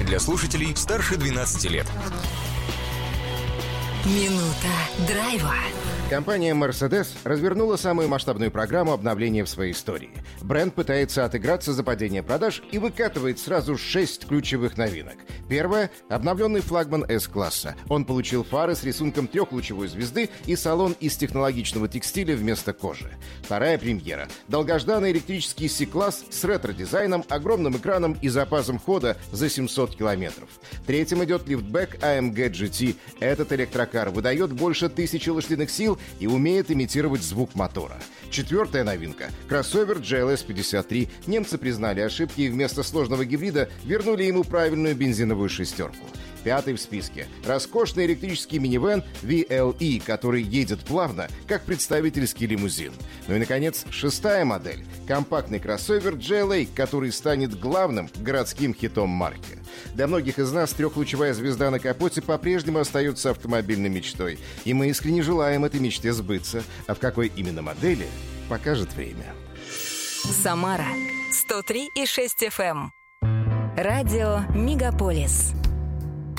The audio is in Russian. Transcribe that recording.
для слушателей старше 12 лет. Минута драйва. Компания Mercedes развернула самую масштабную программу обновления в своей истории. Бренд пытается отыграться за падение продаж и выкатывает сразу 6 ключевых новинок. Первое — обновленный флагман S-класса. Он получил фары с рисунком трехлучевой звезды и салон из технологичного текстиля вместо кожи. Вторая премьера — долгожданный электрический C-класс с ретро-дизайном, огромным экраном и запасом хода за 700 километров. Третьим идет лифтбэк AMG GT. Этот электрокар выдает больше 1000 лошадиных сил и умеет имитировать звук мотора. Четвертая новинка — кроссовер GLS 53. Немцы признали ошибки и вместо сложного гибрида вернули ему правильную бензиновую шестерку. Пятый в списке — роскошный электрический минивэн VLE, который едет плавно, как представительский лимузин. Ну и, наконец, шестая модель — компактный кроссовер GLA, который станет главным городским хитом марки. Для многих из нас трехлучевая звезда на капоте по-прежнему остается автомобильной мечтой, и мы искренне желаем этой мечте сбыться. А в какой именно модели — покажет время. Самара 103,6 FM. Радио Мегаполис.